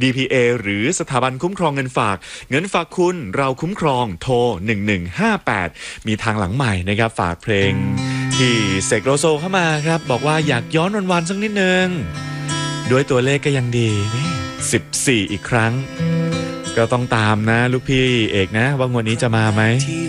DPA หรือสถาบันคุ้มครองเงินฝากคุณเราคุ้มครองโทร1158มีทางหลังใหม่นะครับฝากเพลงที่เสกโลโซเข้ามาครับบอกว่าอยากย้อนวันๆสักนิดนึงด้วยตัวเลขก็ยังดี14อีกครั้งก็ต้องตามนะลูกพี่เอกนะว่างวดนี้จะมาไหม